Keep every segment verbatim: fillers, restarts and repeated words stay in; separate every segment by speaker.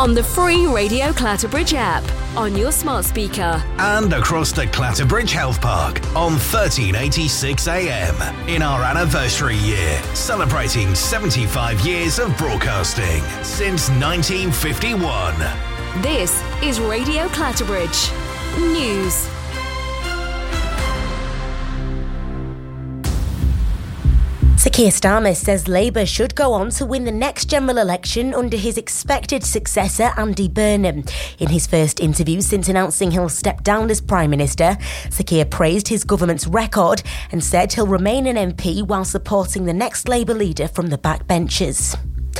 Speaker 1: on the free Radio Clatterbridge app, on your smart speaker,
Speaker 2: and across the Clatterbridge Health Park on thirteen eighty-six A M in our anniversary year, celebrating seventy-five years of broadcasting since nineteen fifty-one.
Speaker 1: This is Radio Clatterbridge News.
Speaker 3: Sir Keir Starmer says Labour should go on to win the next general election under his expected successor, Andy Burnham. In his first interview since announcing he'll step down as Prime Minister, Sir Keir praised his government's record and said he'll remain an M P while supporting the next Labour leader from the backbenches.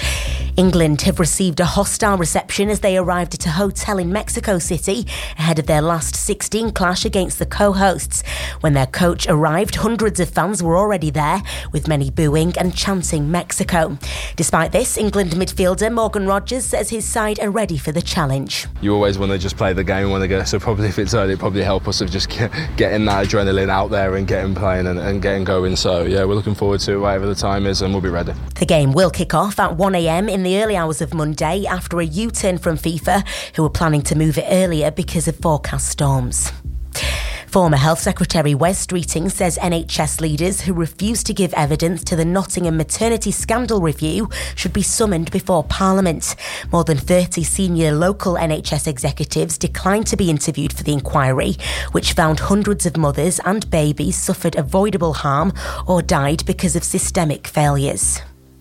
Speaker 3: England have received a hostile reception as they arrived at a hotel in Mexico City ahead of their last sixteen clash against the co-hosts. When their coach arrived, hundreds of fans were already there, with many booing and chanting Mexico. Despite this, England midfielder Morgan Rogers says his side are ready for the challenge.
Speaker 4: You always want to just play the game when they go, so probably if it's early, it probably help us of just get, getting that adrenaline out there and getting playing and, and getting going. So yeah, we're looking forward to whatever the time is and we'll be ready.
Speaker 3: The game will kick off at one a m in the early hours of Monday after a U-turn from FIFA, who were planning to move it earlier because of forecast storms. Former Health Secretary Wes Streeting says N H S leaders who refuse to give evidence to the Nottingham maternity scandal review should be summoned before Parliament. More than thirty senior local N H S executives declined to be interviewed for the inquiry, which found hundreds of mothers and babies suffered avoidable harm or died because of systemic failures.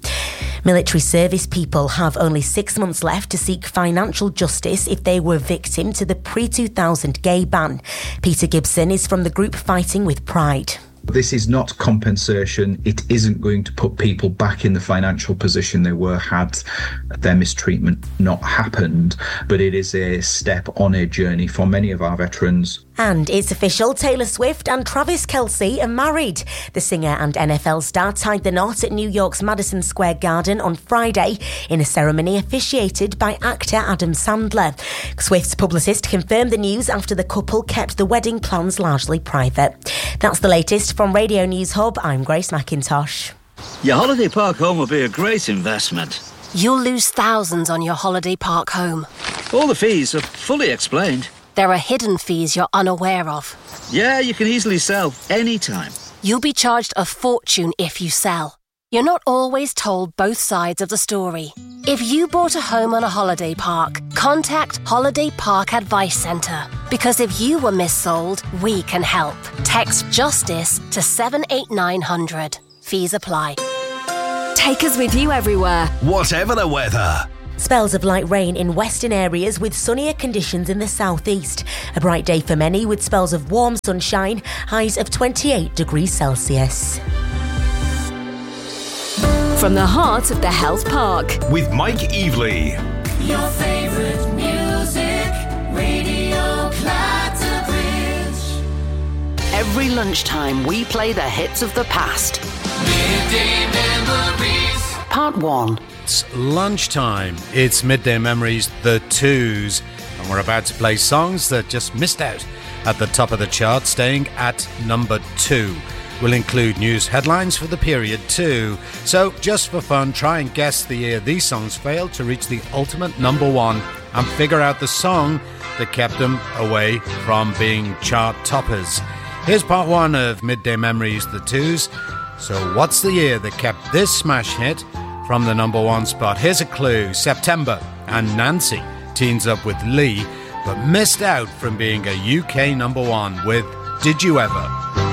Speaker 3: Military service people have only six months left to seek financial justice if they were victim to the pre two thousand gay ban. Peter Gibson is from the group Fighting with Pride.
Speaker 5: This is not compensation. It isn't going to put people back in the financial position they were had their mistreatment not happened, but it is a step on a journey for many of our veterans.
Speaker 3: And it's official, Taylor Swift and Travis Kelce are married. The singer and N F L star tied the knot at New York's Madison Square Garden on Friday in a ceremony officiated by actor Adam Sandler. Swift's publicist confirmed the news after the couple kept the wedding plans largely private. That's the latest from Radio News Hub. I'm Grace McIntosh.
Speaker 6: Your holiday park home will be a great investment.
Speaker 7: You'll lose thousands on your holiday park home.
Speaker 6: All the fees are fully explained.
Speaker 7: There are hidden fees you're unaware of.
Speaker 6: Yeah, you can easily sell anytime.
Speaker 7: You'll be charged a fortune if you sell. You're not always told both sides of the story. If you bought a home on a holiday park, contact Holiday Park Advice Centre. Because if you were missold, we can help. Text JUSTICE to seven eight nine hundred. Fees apply.
Speaker 1: Take us with you everywhere,
Speaker 2: whatever the weather.
Speaker 3: Spells of light rain in western areas with sunnier conditions in the southeast. A bright day for many with spells of warm sunshine, highs of twenty-eight degrees Celsius.
Speaker 1: From the heart of the Health Park,
Speaker 2: with Mike Evely.
Speaker 8: Your favourite music, Radio Clatterbridge.
Speaker 9: Every lunchtime we play the hits of the past.
Speaker 8: Midday Memories.
Speaker 9: Part one.
Speaker 10: It's lunchtime. It's Midday Memories, the twos. And we're about to play songs that just missed out at the top of the chart, staying at number two. We'll include news headlines for the period too. So, just for fun, try and guess the year these songs failed to reach the ultimate number one and figure out the song that kept them away from being chart toppers. Here's part one of Midday Memories, the twos. So, what's the year that kept this smash hit from the number one spot? Here's a clue. September, and Nancy teams up with Lee, but missed out from being a U K number one with Did You Ever?